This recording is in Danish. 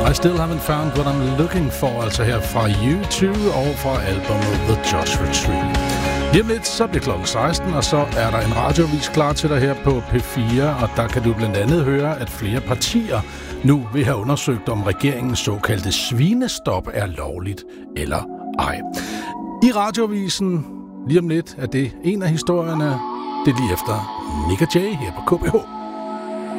I Still Haven't Found What I'm Looking For, altså her fra U2 og fra albumet The Joshua Tree. Lige om lidt, så bliver klokken 16, og så er der en radioavis klar til dig her på P4, og der kan du blandt andet høre, at flere partier nu vil have undersøgt, om regeringens såkaldte svinestop er lovligt eller ej. I radioavisen lige om lidt er det en af historierne. Det er lige efter Nick og Jay her på KBH.